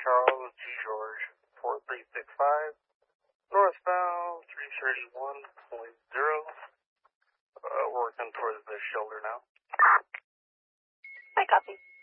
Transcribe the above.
Charles G. George, 4365, northbound 331.0. Working towards the shoulder now. I copy.